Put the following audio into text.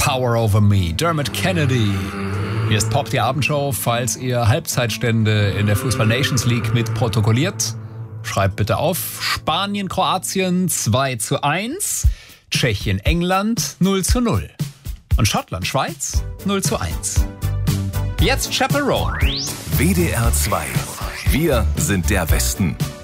Power Over Me, Dermot Kennedy. Hier ist Pop, die Abendshow. Falls ihr Halbzeitstände in der Fußball Nations League mit protokolliert, schreibt bitte auf. Spanien, Kroatien 2:1, Tschechien, England 0:0 und Schottland, Schweiz 0:1. Jetzt Chapel Roan. WDR 2. Wir sind der Westen.